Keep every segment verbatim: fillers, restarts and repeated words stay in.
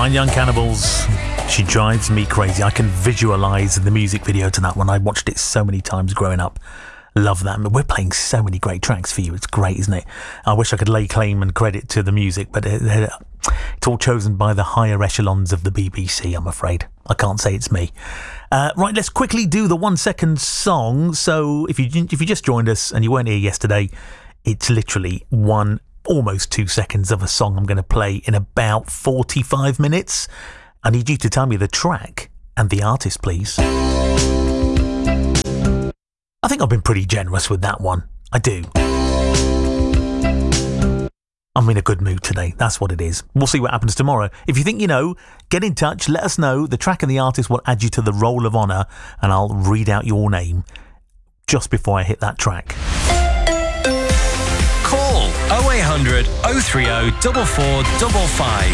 Fine Young Cannibals, She Drives Me Crazy. I can visualise the music video to that one. I watched it so many times growing up. Love that. We're playing so many great tracks for you. It's great, isn't it? I wish I could lay claim and credit to the music, but it, it, it's all chosen by the higher echelons of the B B C, I'm afraid. I can't say it's me. Uh, right, let's quickly do the one second song. So if you if you just joined us and you weren't here yesterday, it's literally one, almost two seconds of a song I'm going to play in about forty-five minutes. I need you to tell me the track and the artist, please. I think I've been pretty generous with that one. I do. I'm in a good mood today. That's what it is. We'll see what happens tomorrow. If you think you know, get in touch. Let us know. The track and the artist will add you to the Roll of Honour, and I'll read out your name just before I hit that track. Call oh eight hundred, oh three oh, four four five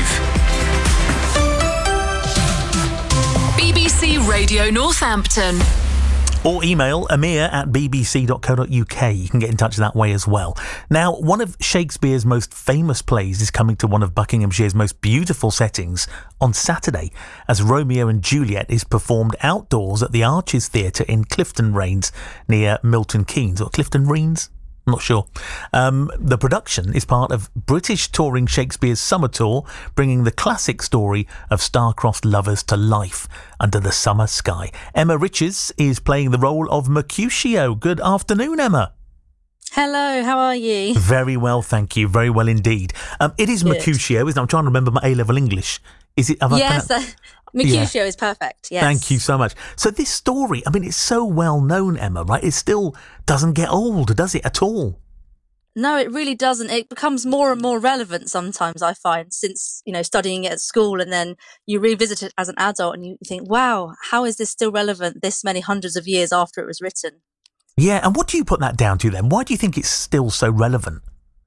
five. B B C Radio Northampton. Or email amir at b b c dot co dot u k. You can get in touch that way as well. Now, one of Shakespeare's most famous plays is coming to one of Buckinghamshire's most beautiful settings on Saturday, as Romeo and Juliet is performed outdoors at the Arches Theatre in Clifton Rains near Milton Keynes, or Clifton Reens? I'm not sure. Um, the production is part of British Touring Shakespeare's Summer Tour, bringing the classic story of star-crossed lovers to life under the summer sky. Emma Riches is playing the role of Mercutio. Good afternoon, Emma. Hello, how are you? Very well, thank you. Very well indeed. Um, it is Good. Mercutio, isn't it? I'm trying to remember my A-level English. Is it? Have yes, I uh, Mercutio yeah. is perfect, yes. Thank you so much. So this story, I mean, it's so well known, Emma, right? It still doesn't get old, does it, at all? No, it really doesn't. It becomes more and more relevant sometimes, I find, since, you know, studying it at school, and then you revisit it as an adult and you think, wow, how is this still relevant this many hundreds of years after it was written? Yeah, and what do you put that down to then? Why do you think it's still so relevant?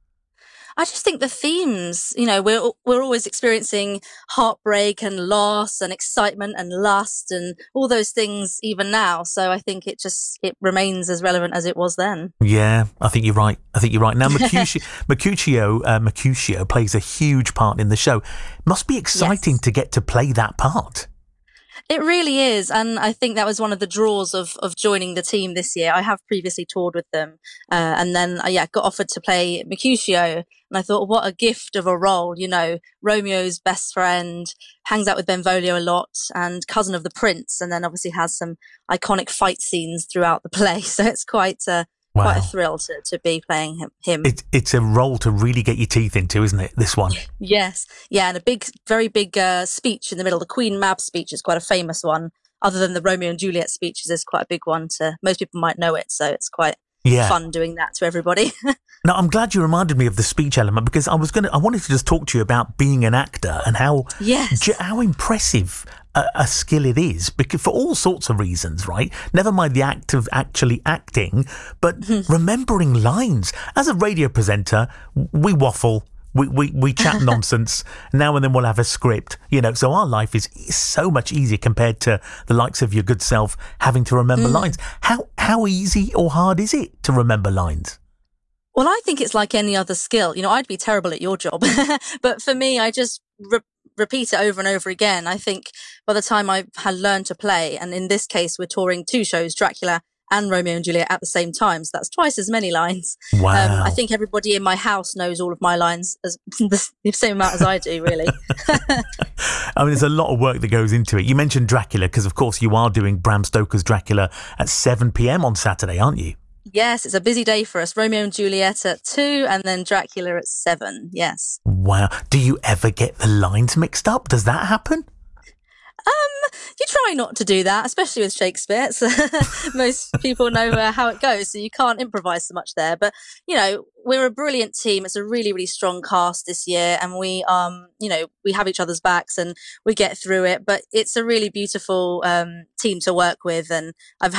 I just think the themes, you know, we're we're always experiencing heartbreak and loss and excitement and lust and all those things even now. So I think it just, it remains as relevant as it was then. Yeah, I think you're right. I think you're right. Now, Mercutio, Mercutio, uh, Mercutio plays a huge part in the show. Must be exciting yes. to get to play that part. It really is, and I think that was one of the draws of of joining the team this year. I have previously toured with them, uh, and then uh, yeah, got offered to play Mercutio, and I thought, what a gift of a role! You know, Romeo's best friend, hangs out with Benvolio a lot, and cousin of the prince, and then obviously has some iconic fight scenes throughout the play. So it's quite uh, wow. quite a thrill to to be playing him. him. It, it's a role to really get your teeth into, isn't it? This one. Yes, yeah, and a big, very big uh, speech in the middle. The Queen Mab speech is quite a famous one. Other than the Romeo and Juliet speeches, is quite a big one. To most people might know it, so it's quite yeah. fun doing that to everybody. Now, I'm glad you reminded me of the speech element, because I was going to, I wanted to just talk to you about being an actor and how yes. how impressive a, a skill it is, because for all sorts of reasons, right? Never mind the act of actually acting, but remembering lines. As a radio presenter, we waffle. We, we we chat nonsense. Now and then we'll have a script, you know, so our life is so much easier compared to the likes of your good self having to remember mm. lines. How how easy or hard is it to remember lines? Well, I think it's like any other skill. You know, I'd be terrible at your job, but for me, I just re- repeat it over and over again. I think by the time I've had learned to play, and in this case, we're touring two shows, Dracula and Romeo and Juliet, at the same time. So that's twice as many lines. Wow. Um, I think everybody in my house knows all of my lines as the same amount as I do, really. I mean, there's a lot of work that goes into it. You mentioned Dracula, because of course you are doing Bram Stoker's Dracula at seven p.m. on Saturday, aren't you? Yes, it's a busy day for us. Romeo and Juliet at two and then Dracula at seven, yes. Wow. Do you ever get the lines mixed up? Does that happen? Um, you try not to do that, especially with Shakespeare. So most people know uh, how it goes, so you can't improvise so much there. But, you know, we're a brilliant team. It's a really, really strong cast this year, and we, um, you know, we have each other's backs and we get through it. But it's a really beautiful um, team to work with, and I've